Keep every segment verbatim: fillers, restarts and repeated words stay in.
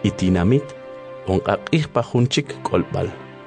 itinamit onqaq'ijpa junchik k'olb'al.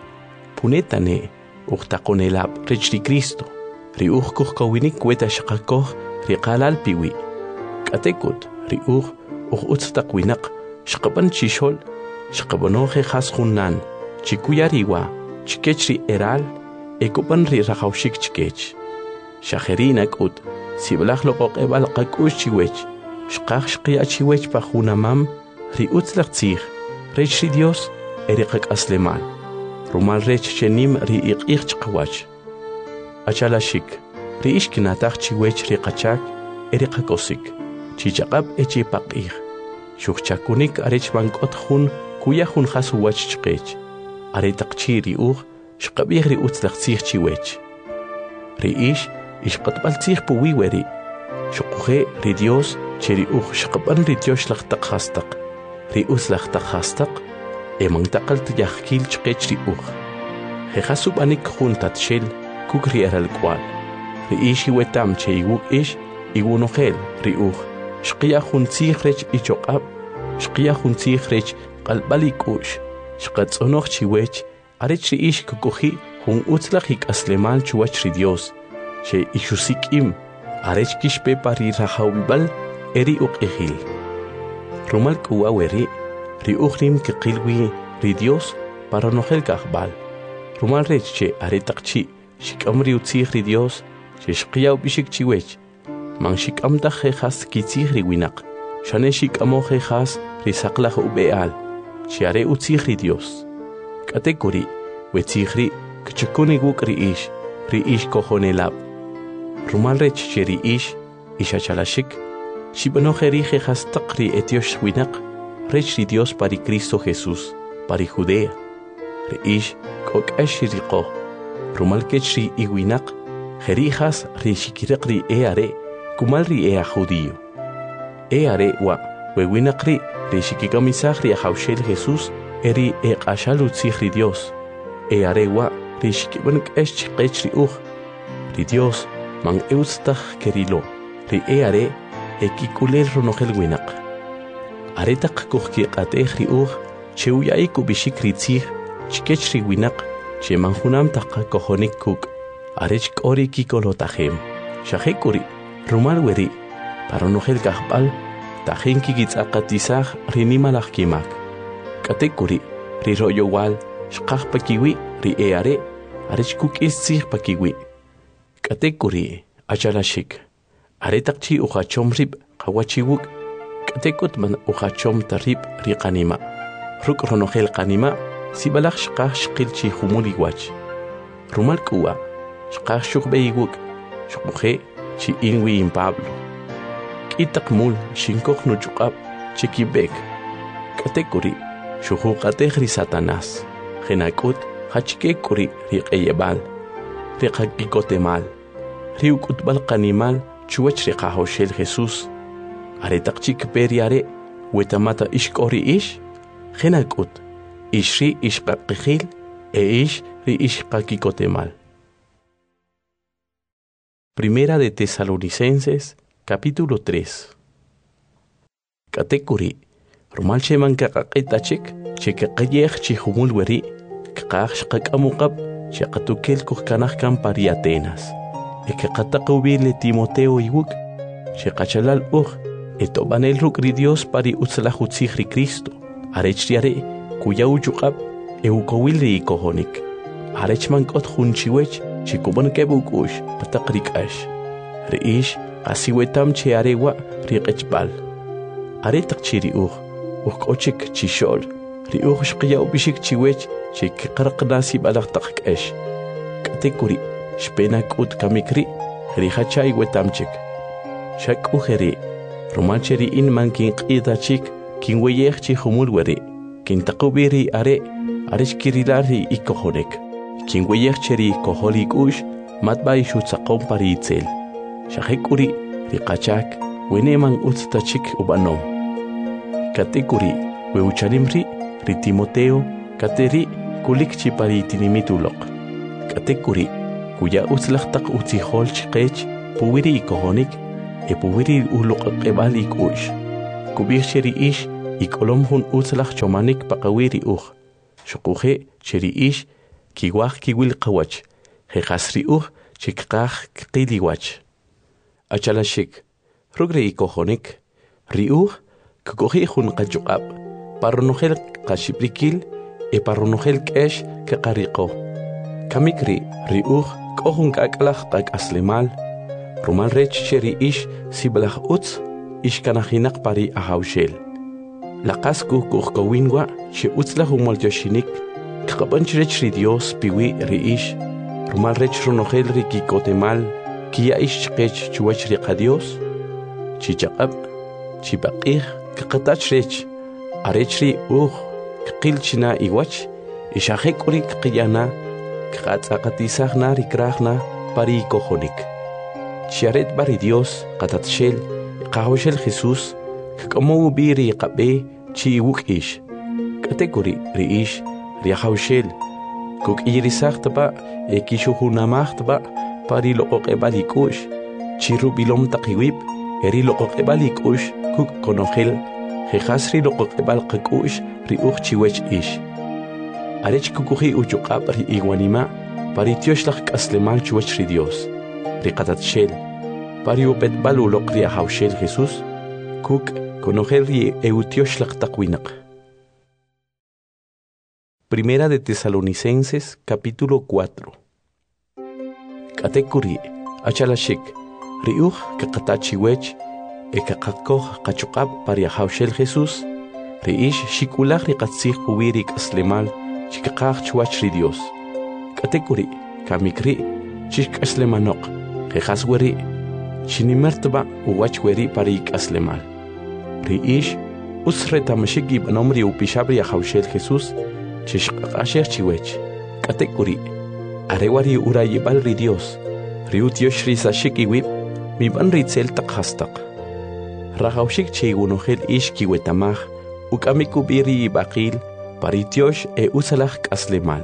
Punetane uqtaqonelab rech ri Cristo, ri uj kujkowinik weta xaqakoj ri qalal piwi. K'atekut ri uj uj utz taq winaq xqab'an chixol xqab'anoje jas junnan chikuyariwa chikech ri eral ekub'an ri rajawxik chikech. Xajerina k'ut sib'laj loq'oq'eb'al qak'ux chiwech xqaj xqiya chiwech pa junamam ri utz laj tzij rech ri Dios eri qak'aslemal rumal rech chenim ri iq'ij chqawach. Achalaxik ri ixkinataj chiwech ri qachak eri qak'osik chichaq'ab echi paq'ij xuqchakunik arech bank'ot jun kuya jun jas uwach chqech are taq chi ri uj xqab'ij ri utz laj tzij chiwech. Ri ix ixqatb'al tzij puwi weri xuquje ri Dios che ri uj xqab'an ri tyox laj taq jastaq ri utz laj taq jastaq eman taqal tiyajkil chqech ri uj jeja sub'anik jun tatxel kuk ri eral k'wal ri ix iwetam che iwuk ix iwunojel ri uj xqiya jun tzij rech ichoq'ab xqiya jun tzij rech q'alb'al ik'u'x xqatz'onoj chiwech arech ri ix kukuji jun utz laj ik'aslemal chuwach ri Dios che ixusik'im arech kixpepa ri rajawib'al eri uq'ijil. Rumal k'uwa weri ri uj nim kiqilwi ri Dios para nojel kajb'al rumal rech che are taq chi xik'am ri utzij ri Dios che xqiya ub'ixik chiwech man xik'am taj jejas kitzij ri winaq xane xik'amoj jejas ri saqlaj ub'e'al che are utzij ri Dios. K'atekuri wetzij ri kchukun iwuk ri ix ri ix kojonelab rumal rech che ri ix ixachalaxik xib'anoje ri jejas taq ri etyox winaq rech ri Dios pari Cristo Jesús pari Judea. Ri ix k'ok'ax riqoj rumal kech ri iwinaq jerijas ri xikiraq ri e are kumal ri e a judío. E are wa wewinaq ri ri xikikamisaj ri ajawxel Jesús eri e q'axal utzij ri Dios. E are wa ri xikib'an k'ex chqech ri uj ri Dios man eutz taj kerilo ri e are e kikulel ronojel winaq. Are taq kujkiq'atej ri uj che uya'ik ub'ixik ri tzij chikech ri winaq che man junam taq kojonik kuk arech k'ori kikolotajem xajek'uri rumal weri para nojel kajb'al tajen kikitz'aqatisaj ri nimalaj kimak. K'atek'uri ri ro'yowal xqaj pakiwi ri e are arech kuk'is tzij pakiwi. K'atek'uri achalaxik are taq chi ujachom rib' qawachiwuk k'atek'ut man ujachom ta rib' ri qanima ruk' ronojel qanima sib'alaj xqaj xqil chi jumul iwach rumal k'uwa xqaj xuqb'e iwuk xuqmuje chi inwi in Pablo k'i taq mul xinkoj nuch'uq'ab che kib'ek. K'atek'uri xujuq'atej ri Satanás jenak'ut jachikek'uri ri q'eyeb'al ri qak'ikotemal ri uk'utb'al qanimal chuwach ri qajawxel Jesús are taq chi kipe ri are wetamata ixk'ori ix jenak'ut ix ri ixqaq'ijil e ix ri ixqak'ikotemal. Primera de Tesalonicenses capítulo tres. K'atek'uri rumal cheman kaq'aq'itachik che kaqayej chi jumul weri kaqaj xqak'amuqab che qatukel kujkanaj kan pari Atenas e kaqataqubile Timoteo iwuk che qachalal uj e tobanel ruk' ri Dios pari utzlaj utzij ri Cristo arech ri are kuya uchuq'ab e ukowil ri ikojonik arech man k'ot jun chiwech che kub'an keb uk'ux pataq ri k'ax ri ix qasiwetam che are wa ri q'echb'al are taq chi ri uj uj k'ochik chixol ri uj xqiya ub'ixik chiwech che kiqarqna sib'alaj taq k'ex. K'atek'uri xpena k'ut kamik ri ri jachay wetamchik xak'uj ri rumal che ri in man kinq'itachik kinweyej chi jumul weri kintaqub'i ri are arech kirilal ri ikojonek kinweyej che ri kojol ik'ux matb'ay xutzaqom pari itzel xajek'uri ri qachak weneman utz tachik ub'anom. K'atek'uri weuchanim ri ri Timoteo kateri kulik chi pari tinimit uloq. K'atek'uri kuya utzlaj taq utzijol chqech puwiri ikojonik e puwiri uloq q'eb'al ik'ux kub'ij che ri ix ikolom hun utzlach chomanik paqawiri uj shuquje cheriish kiwaj kiwil qawach jeqasri uj chikqaj qiliwach achalashik rugre ikojonik riuj kukoji hun qachuqab parronojel qashibrikil e parronojel kesh keqariqo kamikri riuj kohun kaklach qakaslemal rumal rech cheriish siblach utz ishkanajinak pari ahawshel laqas kukuqkawinwa che utzla humol yoshinik kqabanchirech ri Dios piwi riish rumal rech ronojel rikikotemal kia ish qech chuwach ri qadios chichaqab chibaqih kqatach rech arech ri uj qilchina iwach ishajek uri qiyana qatzaqatisajna rikrajna pari kojonik chiaret bari Dios qatatshel qahawshel Jesús kqamu biri qabe chi wukish kategori riish riahawshel kuk irisaxtba ekishuhunamaxtba pari loqoqebalikush chirubilom taqiwib eri loqoqebalikush kuk konojel jejasri loqoqebal qakush riuj chiwech ish arech kukuji uchuqab ri iwanima pari tioshlaj k'aslemal chiwech ri Dios riqatatshel pari upetbal uloq riahawshel Jesús kuk konojel ri eutioslaj taqwinaq. Primera de Tesalonicenses, capítulo cuatro. Katekuri, achalashik, riuj kaqatachiwech, e kaqakoj qachuqab pariahawshel Jesús, riish shikulaj riqatzij puwirik aslemal, chikaqaj chuwach ri Dios. Katekuri, kamikri, chik aslemanoq, jejas weri, chinimertba uwach weri parik aslemal. Riish, usretamashik ibanomri upishabri ahawshel Jesús, chishqaqashech chiwech katekuri arewari urayibal ri Dios riutiosh ri sashik iwib miban ritzel taqhastaq rajawshik chigunojel ish kiwetamaj ukamikubiri ibaqil paritiosh e usalaj k'aslemal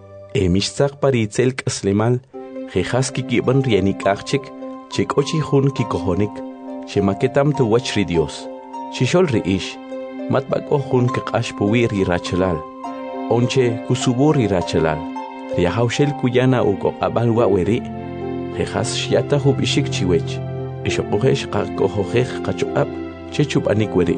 e mishtzaq paritzel k'aslemal jejaski kiban rienikajchik chikochi jun kikojonik chemaketam tuwach ri Dios chishol ri ish matbako jun kaqash puwi ri rachalal onche kusuburi rachalal riahawshel kuyana uko abalwa weri jejas shiata hubishik chiwech ishoqojesh qakojojej qachuqab chechupanik weri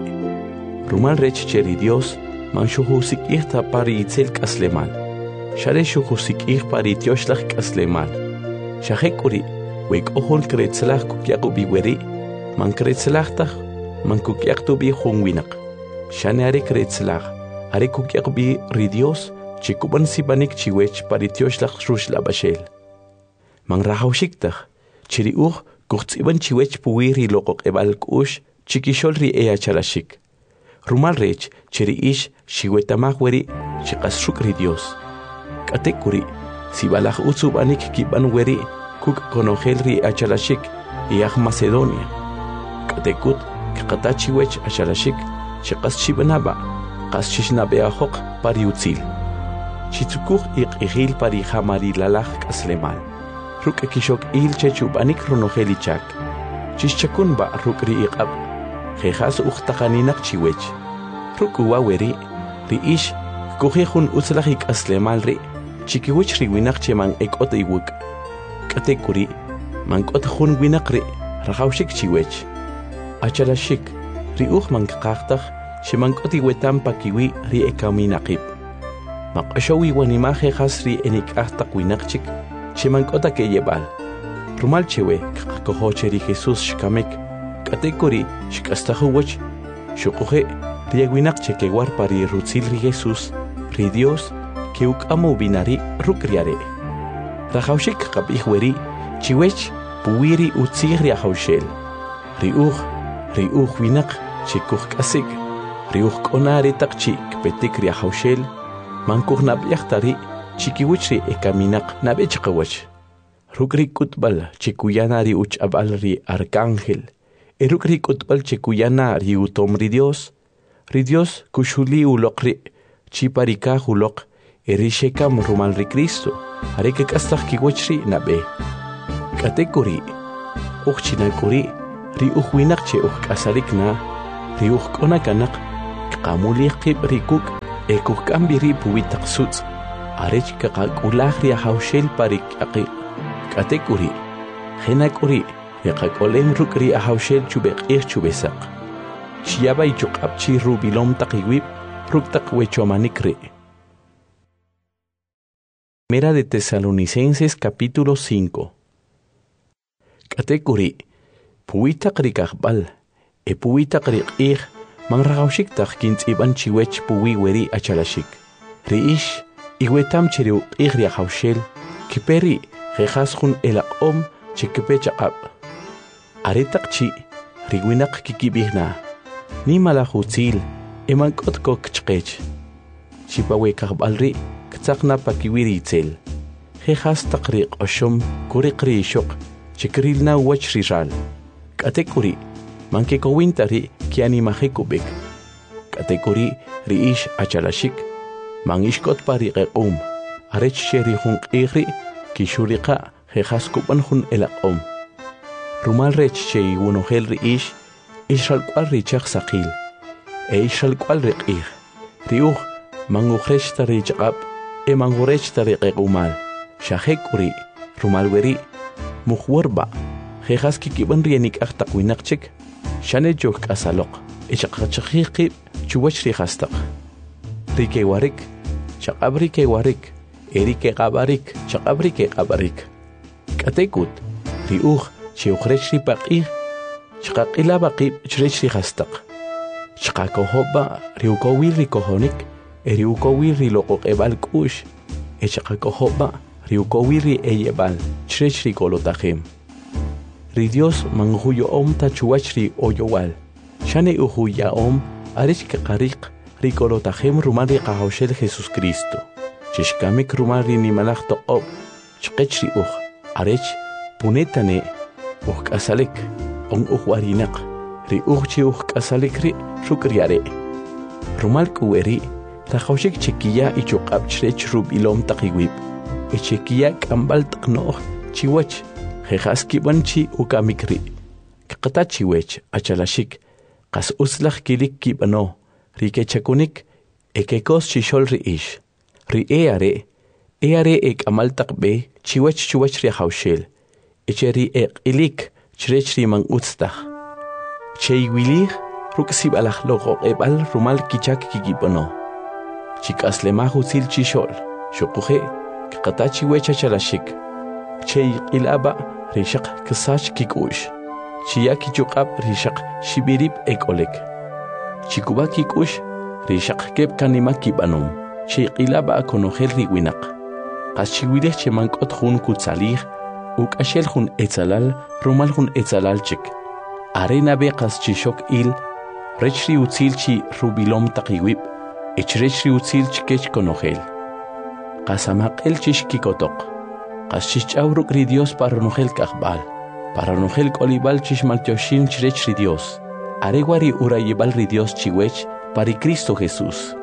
rumal rech cheri Dios manshuhusik ihta pari itzel k'aslemal share shuhusik ih pari tioshlaj k'aslemal shajekuri wek'ojol kretzlaj kukyaqu weri man kretzlajtaj man kukyaqtu bi junwinaq shane are kretzlaj are kukyaqbi ri Dios chikuban sibanik chiwech paritioslaj rushla bashel man rahawshiktaj chiri uj kuqtziban chiwech puwiri loqoqebal kush chikishol ri ea chalashik rumal rech chiri ish shiwetamaj weri chiqasruk ri Dios katekuri sibalaj utzubanik kiban weri kuk konojel ri achalashik iaj Macedonia katekut kaqatachiwech achalashik chiqas chibanaba qas chishnabeajoq pariutzil chitzukuj iq'ijil pari jamarilalaj k'aslemal ruk' kishok il chechubanik ronojelichak chishchakunba ruk' ri iq'ab jejas uqtaqaninaq chiwech ruk' waweri ri ish kujejun utzlaj ik'aslemal ri chikiwich ri winaq cheman ek'ot iwuk' k'atekuri man k'ot jun winaq ri rajawshik chiwech achalashik ri uj man kaqajtaj Shimankoti wetam pakiwi ri ekaminaqib. Maqashawi wanimaje has ri enikahta winaqchik. Shimankota ke yebal. Rumal chewe kaqakohoche ri Jesús shkamek. Katekori shkastahuwach. Shukuje ri winaqche ke war pari rutzil ri Jesús. Ri Dios ke ukamu binari rukriare. Rajawshik qabihweri chiwech puwiri utzig ri ahawshel. Ri uj ri uj winaq chikuj kasik. Riuj k'onari taqchi kpetik riahawshel mankuj nab'yaqtari chikiwichri ekaminaq nab'echqawach rukri kutbal chikuyana ri uch'ab'al ri arcángel e rukri kutbal chikuyana ri utom ri Dios ri Dios kushuli uloqri chiparika uloq e ri shekam rumal ri Cristo are que kastaj kiwichri nab'e katekuri uj chinakuri ri uj winaq che uj k'asarikna ri uj k'ona kanaq qamulih qib rikuk ekuk kambiri puwitaq sutz arech kaqakulaj ri hawshel parik aqi katekuri henakuri yaqakolem rukri hawshel chubeqih chubesaq Chiaba y chokapchi rubilom takiwip, ruktak wechomanikre. Primera de Tesalonicenses capítulo cinco. Katekuri, puitak rikakbal, e puitak rikih, man ragaushik tak kins iban chiwech puwi weri achalashik. Riish, iwetam chiriu igria haushel, kiperi, rejaskun elakom, chikipechakap. Aretak chi, riguinak kikibihna. Ni malahutzil, eman kotko kchkech. Chipawe kakbalri, ktsakna pakiwiri itzel. Jejas takriq oshom, kurikri shok, chikrilna wach riral. Katekuri, mankeko wintari, kiani mahekubik. Katekuri, riish achalashik, mangishkot pari requm. Arech sheri hun igri, kishurika, jejas kupan hun elakom. Rumal rech shei wunohel riish, Ishal kwal richak sakil, e ishal kwal rikih, riuh mangurech tarichab, e mangurech tariqumal, shahekuri, rumalweri, muhwarba, jejas kikiban rienik aktakwinakchik, shane jok asalok, e chakachakikib, chuwach rihastak. Rike warik, chakabrike warik, erike gabarik, chakabrike gabarik. Katekut, riuh, chiuchrech ripakih, Chakakila bakib chrech rihastak. Chakakohoba riukowil rikohonik, e riukowil rilokok ebal kush, e chakakohoba riukowil ri eyebal, chrech rikolotajem. Ri Dios manguyo om tachuach ri oyowal. Shane uhuya om arech kakarik rikolotajem rumari kahoshel Jesus Cristo. Chishkamik rumari nimalach to ob, chkech ri uj, arech punetane uj kasalek. On uhuarinak, ri uchi uj kasalikri, shukriare. Rumal kuweri, tajoshik chekia y chokab chrech rubilom takiwip. E chekia kambal taknoh, chiwach, jejaski banchi ukamikri. Kakata chiwech, achalashik, kas uslach kilik kibano, ri kechakunik, e kekos chishol ri ish. Ri eare, eare ek amal takbe, chiwach chiwach ri haushel. Echeri ek ilik, Chrechri man utstach. Cheiwilich, ruksib alach logo ebal rumal kichak kikipono. Chikas lemahu sil chishol, shokuhe, kakatachi wecha chalashik. Chei ilaba, rishak kasach kikush. Chiaki chukab rishak shibirib ekolek. Chikuba kikush, rishak kep kanima kibanum. Chei ilaba akonohel riwinak. Kas chiwilich chemankot hun kutsalich. Uk ashel hun etzalal, rumal hun etzalalchik. Arena beqas chishok il, rechri utzilchi rubilom takiwip, ech rechri utzilchi kech konohel. Qasamaqel chish kikotok. Qas chish auruk ri Dios para nohel kakbal. Para nohel kolibal chish maltioshin chrechri Dios. Areguari urayibal ri Dios chiwech, pari Cristo Jesús.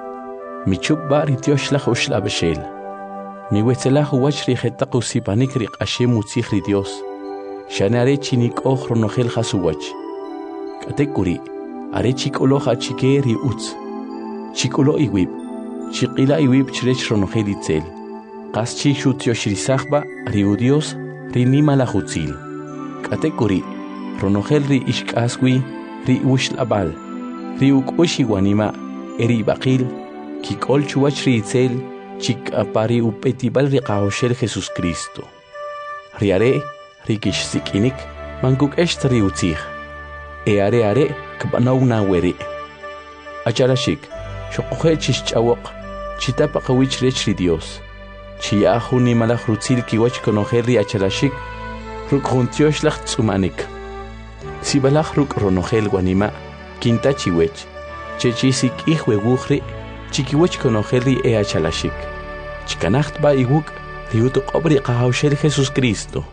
Michubba ri Dios lach ushla beshel. Mi wetzelahu wachri jetaku sipanik rik ashem utzihri Dios. Shane arechinik ojro nohel hasuwach. Katekuri, arechik oloha chikeri utz. Chikulo iwib, chikila iwib chrech ronohel itzel. Kas chishut yoshrisachba, riu Dios, rinima la hutzil. Katekuri, ronohel ri ishkaswi, ri ushlabal. Riuk ushiwanima, eri bakil, kikol chuwachri itzel, Chik apari upetibal riqahoshel Jesus Cristo. Riare, rikish sikinik, manguk eshtri utzih. E are are, kbanawna weri. Achalashik, shokuhe chischawok, chitapa kawich rechri Dios. Chiahu ni malach rutzil kiwach konoheri achalashik, ruk juntiosh lach tsumanik. Sibalach ruk ronohel guanima, kintachi wech, chechisik ihwe wuhri, chikiwach konoheri e achalashik. Chikanacht ba iwuk, riutuk obri qahawshel Jesus Cristo.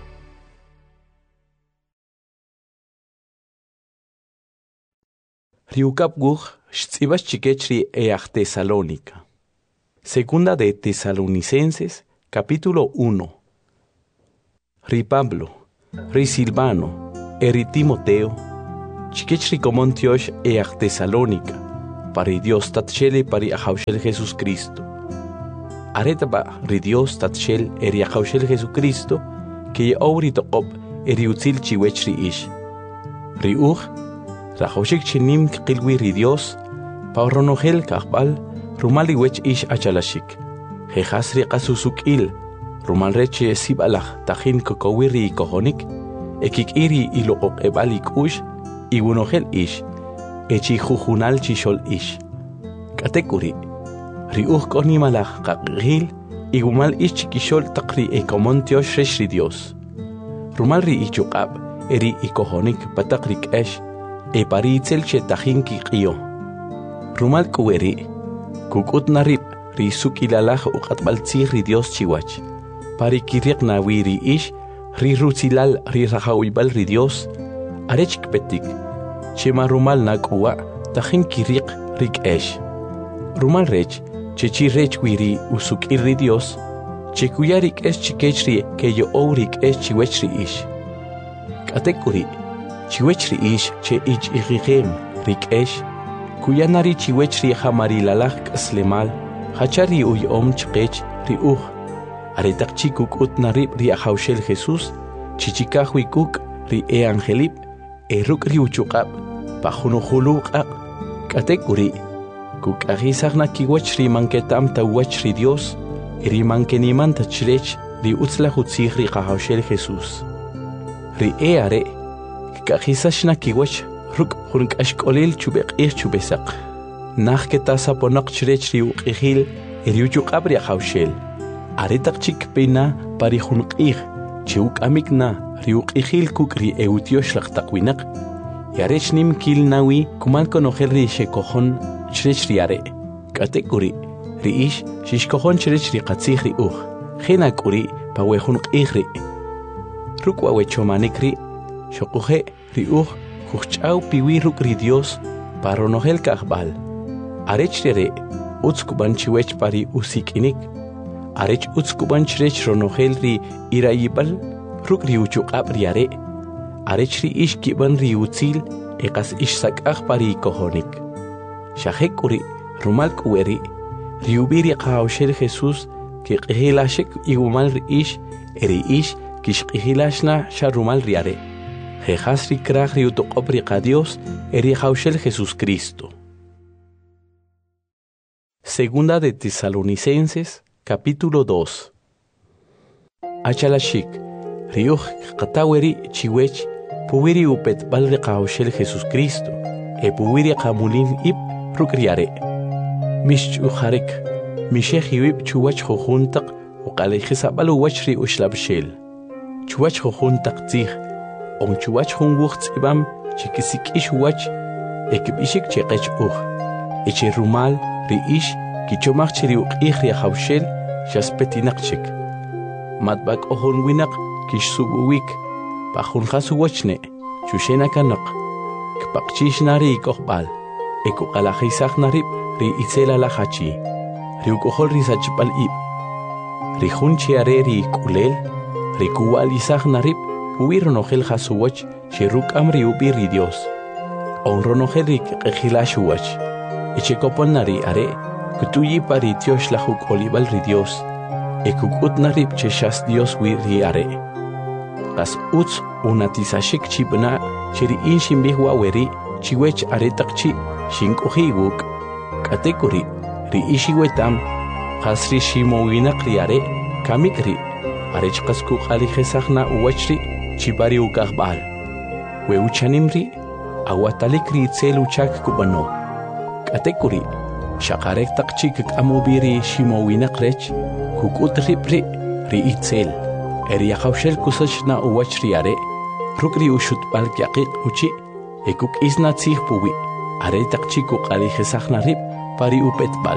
Riukap guj, shtzibas chikechri each Tesalónica. Segunda de Tesalonicenses, capítulo uno. Ri Pablo, ri Silvano, eri Timoteo, chikechri comontiosh each Tesalónica, para Dios tatchele para Ajaushel Jesucristo. Aretaba ri Dios tatchel eri Ajaushel Jesucristo que auri toqop eri utzil chiwech ri ish. Ri uj, Rajaushik chinim qilwi ri Dios, pa ronogel kaqbal, rumali wech ish achalashik. Jejas ri qasusuk il, rumal reche sibalach tajin kokowiri kohonik, ekik iri iloqok ebalik ush, iwunogel ish, echi jujunal chishol ish. Katekuri, ri uj konimalach qaqgil, igumal ish chikishol taqri ekomontiosh resh ri Dios. Rumal ri ichuqab, eri ikohonik pataqrik esh, e pari itzel che tajin ki qio. Rumal kuweri, kukut narib, ri suk ilalaj uqatbaltzir ri Dios chiwach. Pari kiriq nawi ri ish, ri rutzilal ri rajawibal ri Dios, arechk petik, chema rumal nakuwa, tajin kiriq rik esh. Rumal rech, chechi rech wiri usuk ir ri Dios, chekuyarik esh chikech ri ke yo ourik esh chiwech ri ish. Katekuri, chiwech ri ish che ich igigem rik esh, kuyanari chiwech ri hamari lalaj kaslemal, hachari uy om chkech ri uj, aretak chikuk ut narib ri Ajaushel Jesus, chichikaj kuk ri e angelip, e ruk ri uchuqab, pajunuhuluqaq, katekuri, kuk agisag na kiwech ri manketam tawech ri Dios, ri mankeniman tachrech ri utzla hutzig ri Ajaushel Jesus. Ri e are, kagisash na kiwech ruk hurunk ashkolil chubek ir chubesaq. Nach ketasa ponak chrech ri uqihil, ri uchuqab ri Ajaushel. Aretak chik pina pari hunuk ir, chiuk amikna ri uqihil kuk ri eutiosh laqtaqwinak. Yarech nim kil nawi kumal konogel ri shekohon chrech ri are. Katekuri, ri ish shishkohon chrech ri qatzig ri uj. Genakuri pa we hunuk ir ri. Rukwa wechomanik ri, shokuje ri uj, kuchau piwi ruk ri Dios, paronogel kahbal. Arech re, utskuban chiwech pari usikinik. Arech utskuban chrech ronogel ri irayibal, ruk ri uchuqab ri are. Arech ri ish kiban ri utzil, eqas ish sakaj pari kohonik. Shahekuri, rumal kuweri, ri ubiri Ajaushel Jesus, ki qihilashek igumal ri ish, eri ish, kishqihilashna sharumal riare. Jejas ri kraj ri utoqob ri qadios eri Ajaushel Jesucristo. Segunda de Tesalonicenses, capítulo dos. Achalashik, riuj qataweri chiwech, puwiri upet bal ri Ajaushel Jesucristo, e puwiri qamulin ib rukriare. Mish uharik, mishech iwib chuwach jujuntaq, uqalejisabal uwach ri ushlabshel. Chuwach jujun taqtzig, on chuwach jun wuchts ibam, chikisik ish wach, ekib ishik cheqech uj. Eche rumal, ri ish, kichomach chiri uqih ri Ajaushel, shaspetinak Matbak ohon winak, kish subuwik, pajun jasu wachne, chushena kanak, kpakchish nari ikohbal, eku alajisach narib, ri itzela la hachi, ri ukohol ri sachpal ib, ri jun chiare ri kulel, Rikuwal isaj narib, huir ronogel jasuwach, shiruk amri ubi ri Dios. On ronogel rik ejilashuwach. Echekopon nari are, kutuyi pari tiosh lahuk olibal ri Dios. Ekukut narib cheshas Dios wi ri are. Kas utz unatisashik chibna, chiri in shimbihwa weri, chiwech aretakchi, shinkohi wuk. Katekuri, ri ishiwetam, kasri shimowinak ri are, kamikri. Arech qasku qalijesaqna uwachri chibari ukaqbal. We uchanimri awatalikri itzel uchak kubano. Katekuri shaqarek taqchik amubiri shimowinaqrech kukutripri ri itzel. Eri Ajaushel kusachna uwachri are rukri ushutbal yaqiq uchi ekuk isna tzig puwi. Are taqchiku qalijesaqna rib pari upetbal.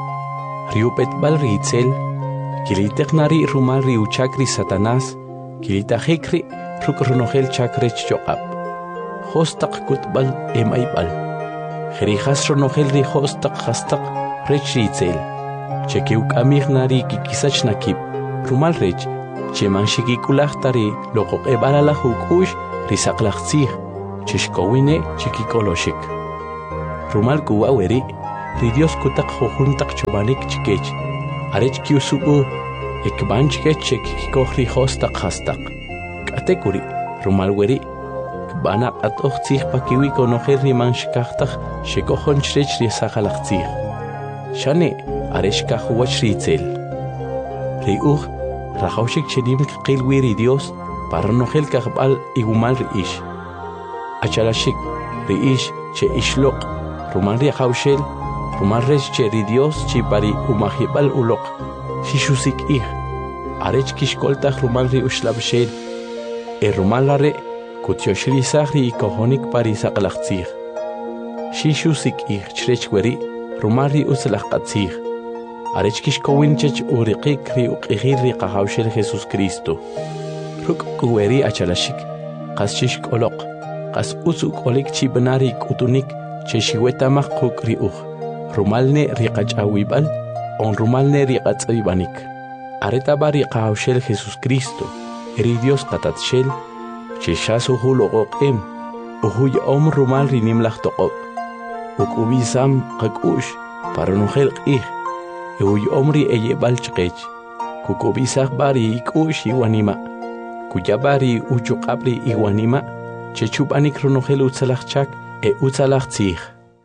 Ri upetbal ri itzel. Kilitek nari rumal ri uchakri Satanás, kilita hekri ruk ronogel chakrech choqab. Hostaq kutbal emaibal. Jerijas ronogel ri hostaq hastaq rech ritzel. Chekeuk amig nari kikisach nakib. Rumal rech, cheman shikikulachtari loqoq ebalala hukush risaqlachtzig, chishkowine chikikoloshik. Rumal kuwaweri, ri Dios kutak jujuntak chumanik chikech arech kiusubu ekban chikech chekikikoh ri hostak hastak katekuri rumalweri kbanak atoh tzih pakiwi konojer ri manshkachtak shekohon chrech ri sakalak tzih shane arech kahuwach ri tzel ri uj rajawshik chenim qilwi ri Dios para nojel kahbal igumal ri ish achalashik ri ish che ishlok rumal ri jawshel rumal rech che ri Dios chi pari umahibal ulok shishusik ih arech kishkoltaj rumal ri ushlabshel e rumal lare kutyoshri sahri ikohonik pari saqlaqtzih shishusik ih chrech weri rumal ri uslaqatzih arech kishkowin chech uriqik ri uqihir ri qahawshel Jesus Cristo ruk kuweri achalashik qas shishkolok qas usuk olik chibnari kutunik cheshiwetamaq quk ri uj rumalne ri qach'awibal on rumalne ri qatz'ibanik areta bari qahawshel Jesus Cristo ri Dios qatatshel cheshasu huloqoqem uhuy om rumal ri nimlaj toqob ukubisam qakush para nujel q'ij uhuy omri eyebal chqech kukubisaj bari ikush iwanima kuyabari uchuqabri iwanima chechubanik runojel utzalajchak e utzalajtzij.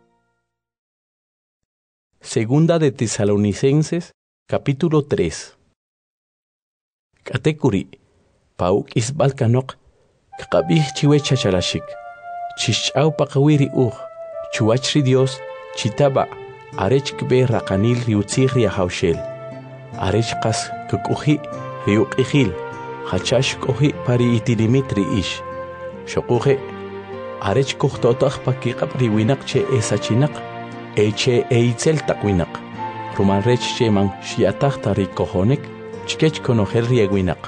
Segunda de Tesalonicenses, capítulo tres. Katekuri, pauk isbalkanok, kakabih chiwe chachalashik, chichau pakawiri uj, chuachri Dios, chitaba, arech kbe rakanil riutzih riahaushel, arech kas kukuji riukijil, hachash koji pari itilimit riish, shokuje, arech kuhtotah pakikab riwinak che esachinak, eche eitzel takwinak, ruman rech che man shiatah tarikohonek, chkech konojel riegwinak.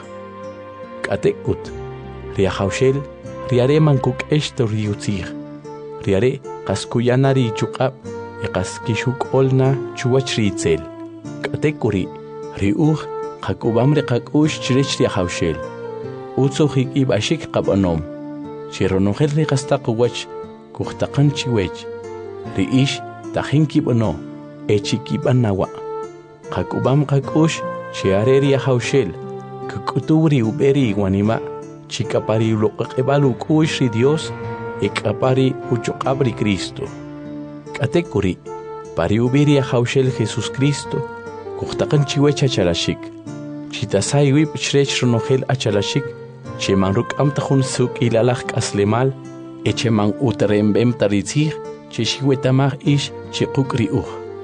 Katekut, riahaushel, riare mankuk esto riutzih, riare kaskuyanari chukab, e kaskishuk olna chuach riitzel. Katekuri, riuj, kakubamre kakush chirech riahaushel, utsuhik ibashik kabanom, chironojel rigastakuwach, kuhtakan chiwech, riish, tajin bono, echikiban nawa. Kakubam kakush, chiare riahaushel, kakuturi uberi iguanima, chikapari uloqebalu kush ri Dios, ekapari uchokabri Cristo. Katekuri, pari uberi ahaushel Jesus Cristo, kuhtakan chiwech achalashik, chitasai wip chrech ronojel achalashik, cheman ruk amtajun suk ilalak aslemal, echeman uterembem taritzih, cheshiwetamah ish chikuk riuj.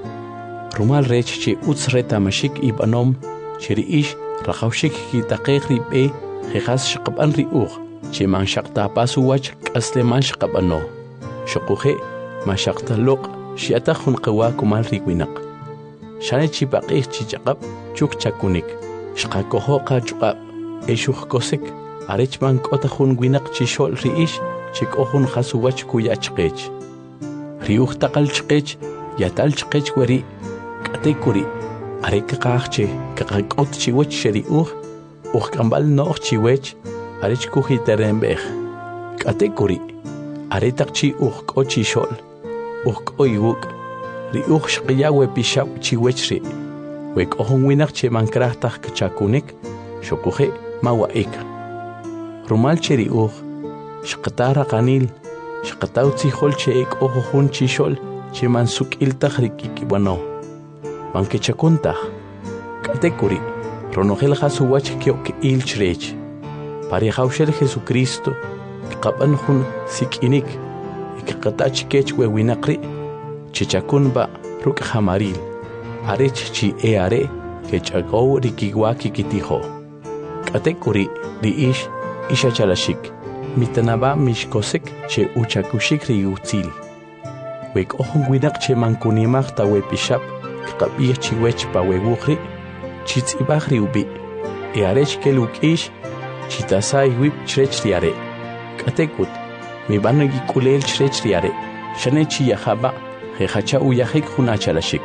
Rumal rech che utz retamashik ibanom, cheri ish rajawshik kitaqej ribe, jejas shaqaban riuj, cheman shaqtapasu wach aslemal shaqabano. Shokuje, mashaqtalok, shiatajun qawa kumal riwinak. Shane chipaqij chichaqab, chuk chakunik, shqakoho qachqab, eshuj kosek, arechman kotajun winak chishol riish, chikohun jasuwach kuyachqech. Riuj taqal chqech, yatal chqech weri, katekuri, arek qaqche, kaqakot chiwech sheriuj, uj kambal noq chiwech, arech kujiterembej. Katekuri, aretak chi uj kochi shol, uj koiwuk, riuj shqiyawe pishab chiwech ri, wek ohun winak che mankrahtaj kchakunik, shokuje mawaik. Rumal cheriuj, shqatara qanil, shqataw tzihol che ek ohun chishol, che mansuk iltaj rikikibano. Manke chakuntaj, katekuri, ronojel jasuwach kiok il chrech, parihawshel Jesucristo, kapan hun sikinik, ikaqatach kech wewinakri, chichakun ba ruk hamaril, arech chi eare, kechagaw rikiwaki kitiho. Katekuri, riish, isha chalashik, mitanaba mishkosek che uchakushik riutzil. Wek ohun winak che mankunimach ta wepishap, kakabih chiwech pa wewuchri, chitzibach riubi, e arech kelukish, chitasai wip chrech riare. Katekut, mi banagi kulel chrech riare, shane chi yahaba, jejacha uyahik hunachalashik.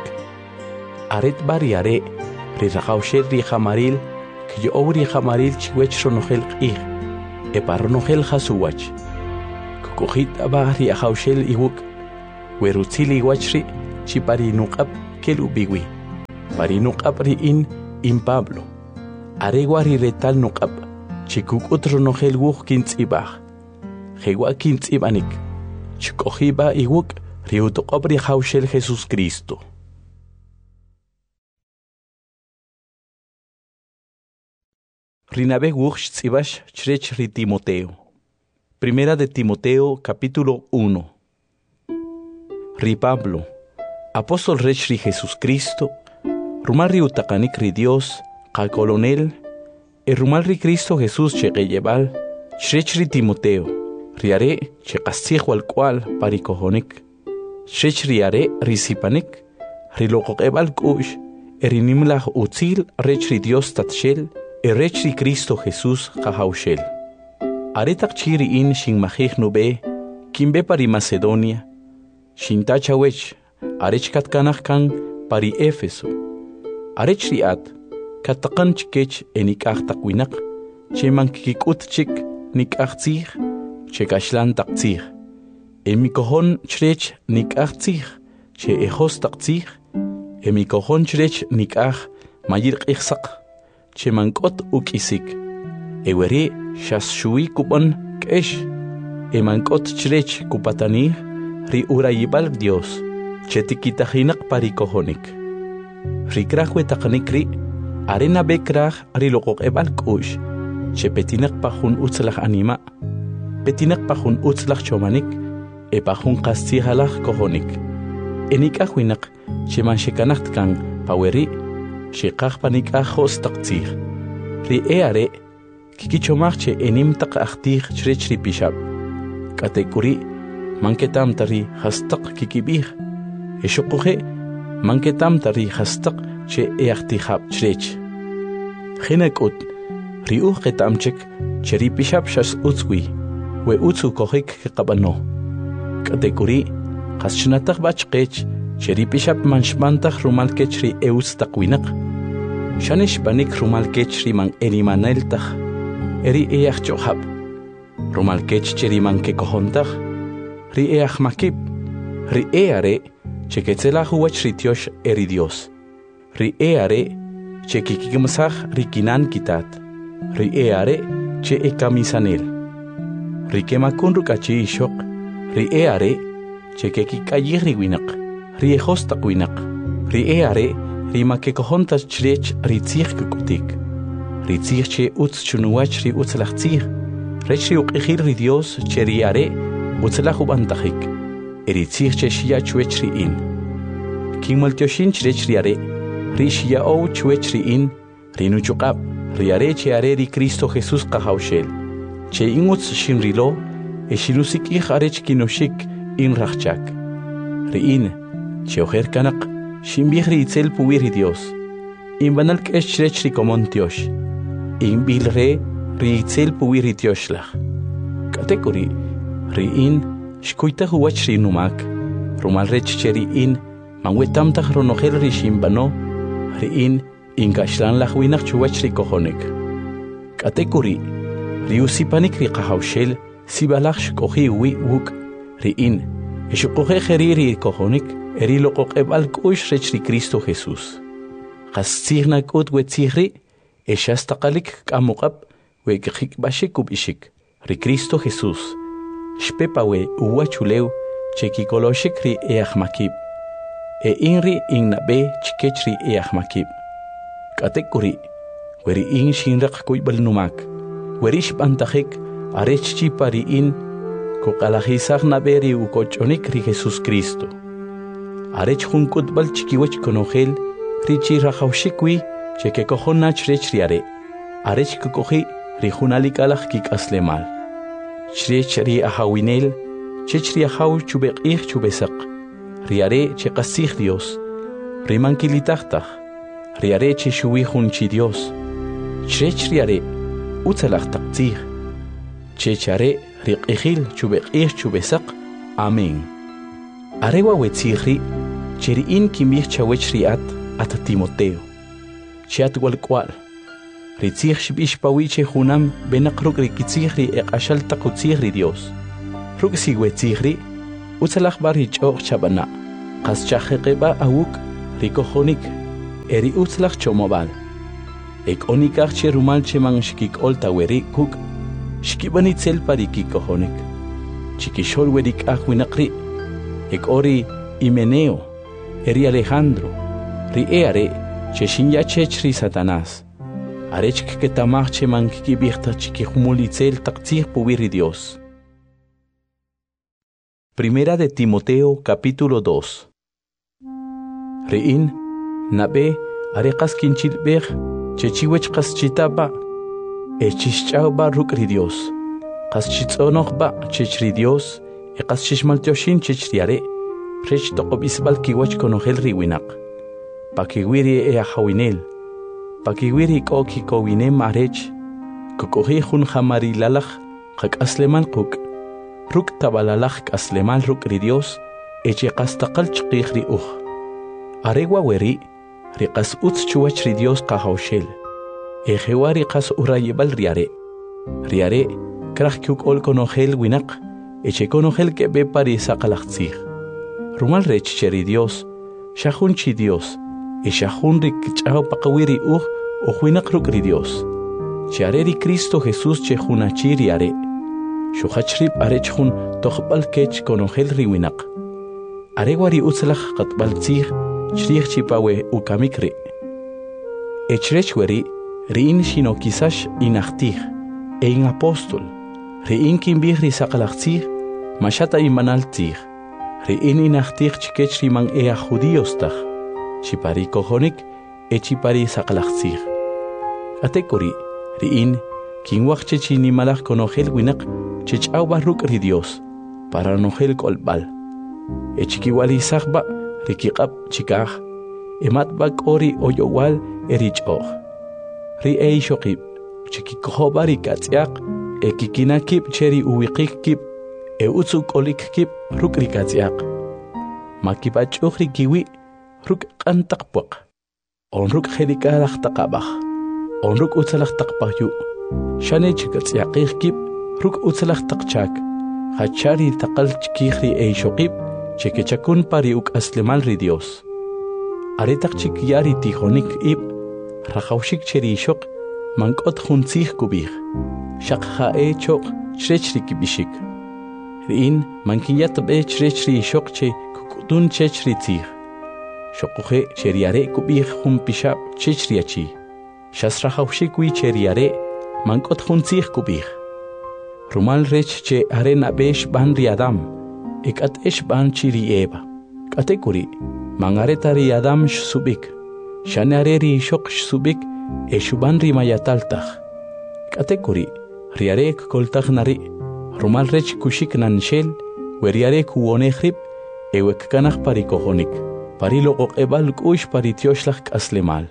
Aret bariare, rirajawshel rijamaril, kiyo rijamaril chiwech ronojel qih, e paronojel jasuwach. Kukujit aba riajawshel iwuk, werutzil iwachri, chi parinuqap kelubiwi. Parinuqap riin in Pablo. Aregwa riretal nuqap chi kukut ronogel wuj kintzibaj. Jewa kintzibanik. Chikojiba iwuk riutoqop rijawshel Jesús Cristo. Rinabe wuj chtzibash chrech ri Timoteo. Primera de Timoteo, capítulo uno. Ri Pablo, apóstol rech ri Jesús Cristo, rumal ri utakanik ri Dios, ka colonel, e rumal ri Cristo Jesús cheque lleval, chrech ri Timoteo, riare che qastig wal cual parikohonik, chrech riare ri sipanik, ri loqoqebal kush, e rinimlah utzil rech ri Dios tatshel, e rech ri Cristo Jesús kahaushel. Aretak chiri in shin mahig nube, kimbe pari Macedonia, shin tachawech, arech katkanach kan pari Éfeso. Arech riat, katakan chikech enik achtakwinak, che mankikut chik nik achtzig, che kashlan taktzig. Emikohon chrech nik achtzig, che ejos taktzig, emikohon chrech nik ach mayir ichsak, che mankot ukisik. Ewere shas shui kupon kesh, emankot chrech kupatani, ri urayibal Dios, che tikitahinak parikohonik. Ri krahwe takanikri, arena bekrah ri lokok ebal kush, che petinak pahun utzlach anima, petinak pahun utzlach chomanik, e pahun kastihalach kohonik. Enik ahwinak, che man shekanacht kang paweri, shekach panik ahos taktzir. Ri eare, kikichomarche enim tak achtir chrech ri pishab. Katekuri, manketam tari hastak kikibir. Eshokuhe, manketam tari hastak che eachtihab chrech. Chinekut, ri uchetamchek, che ri pishab shas utzwi, we utzu kohik kekabano. Katekuri, kaschnatak bachkech, che ri pishab manshmantach rumalkech ri euz takwinak. Shanish banik rumalkech ri man elimaneltach. Eri each johab, rumalkech cheriman ke kohontach, ri each makib, ri eare, che ketzela huach ritiosh eri Dios, ri eare, che kikimsach rikinan kitat, ri eare, che ekamisanel, ri kemakun rukachi ishok, ri eare, che kikikayir riwinak, ri ejostak winak, ri eare, ri make kohontas chrech ritzich kukutik. Ritzir che utz chunuach ri utzlachtzir, rech ri uqihir ri Dios che riare utzlachu bantachik, eritzir che shia chuech ri in. King maltioshin chrech riare, ri shia ou chuech ri in, ri nuchukab, riare che are ri Cristo Jesús kahaushel, che in utz shin rilo, e shinusik ich arech kinoshik in rachchak. Ri in, che ojer kanak, shimbih ri itzel puir ri Dios, in banalk esh chrech ri komontiosh. In bil re riitzel puwiri tioshlach. Katekuri riin shkuita huach ri numak. Rumal rech cheri in manwetam tach ronogel ri shimbano. Riin in gashlan lach winak chuach ri kohonik. Katekuri riusipanik ri kahaushel sibalach shkohi wi wuk. Riin eshukohe geriri kohonik eri lokok ebal kush rech ri Cristo Jesús. Kastzirnak ut wetzirri Eshastaqalik kamukab we kik bashikub ishik ri Cristo Jesús shpepawe uwachuleu chekikoloshik ri eachmakib e inri innabe chikechri eachmakib katekuri weri in shinraq kuybal numak werish bantahik arechchi pari in koqalahisag naberi ukochonik ri Jesús Cristo arech junkutbal chikiwach konogel ri chirajawshikwi Cheque cojonach rech riare, arech kukoji rijunalikalach kik aslemal. Chrech ri ahawinel, chech ri ahaw chubek ich chubesak. Riare che kasich Dios, rimankilitachtach, riare che shui junchi Dios. Chrech riare, utzalach taktzich. Chechare rik ijil chubek ich chubesak. Amen. Arewa wetzihri, cheri in kimich chawech riat at Timoteo. Chat wal kwal. Ritzich shibish pawiche junam benakruk rikitzihri eqashal takutzihri Dios. Ruk sigwetzihri, utzalach barich och chabana. qaschajeqeba awuk rikojonik eri utzlach chomobal ek onikach che rumal che man shkik olta weri kuk shkibani tsel pari kikojonik chikishol werik ahwinaqri ek ori Himeneo eri Alejandro ri eare che shinya chechri Satanás arech que tamach che man kibirta chikihumulitzel taqtzir pubiri Dios. Primera de Timoteo capítulo dos. Rein nabe areqas kinchilbeg chechiwech qaschitaba echischauba rukri Dios qaschitzonogba chechri Dios e qaschishmaltioshin chechriare rech toqobisbal kiwach konogel riwinak pakiwiri e ahawinel pakiwiri koki kowine marech kokohi hun khamari lalakh qak asleman quk ruk tabalalakh asleman rukri Dios echi qastaqal chqikhri uj aregwa weri riqas utz chuwach ri Dios qahawshel e jewari qas urayibal riare riare krach kuk ol konogel winak eche konogel ke be pari saqalaqtzig rumal rech cheri Dios shahun chi Dios e shahun rik chao paqawiri uj o winak rukri Dios chiareri Cristo Jesús che junachiri are shuhachrib arech hun toqbal kech konogel riwinak aregwari utzlach qatbal tzig Shrich chipawe ukamikri. Echrechweri, riin shino kisash inachtig, ein apostol. Riin kimbigri sakalachtig, mashata imanaltig. Riin inachtig chikechri man ea judiostag. Chipari kohonik, e chipari sakalachtig. Atekori, riin, kinwach chechini malach konogel winak, chechau barruk ri Dios, para nogel kolbal. Echikiwali sagba, Rikiqab chikaj, emat bak ori oyowal erichoj. Ri ei shokib, chikikohobari katziak, e kikinakib cheri uwikik kib, e utsuk olik kib ruk rikatziak. Makibachoj rikiwi, ruk kantakpok. On ruk herikarach takabach, on ruk utsalach takpahyu. Shane chikatziakik kib, ruk utsalach takchak. Hachari takal chikihri ei shokib, Cheque chakun pari uk aslemal ri Dios. Aretak chik yari tijonik ib, rajaushik cheri shok, mankot junzig kubig. Shak hae chok, chrechri kibishik. Rin, mankiyat be chrechri shok che kukudun chechri tzig. Shokuhe cheriare kubig jun pishab chechri achi. Shas rajaushik wi cheriare, mankot junzig kubig. Rumal rech che arena besh ban ri Adam. Ekat esh ban chiri eba. Katekuri, mangaretari Adam shubik. Shanareri shok shubik, eshuban rimayataltach. Katekuri, riarek koltach nari, rumal rech kushik nanshel, weriarek uonehrib, ewek kanach parikohonik, parilo okebal kush paritioslach aslemal.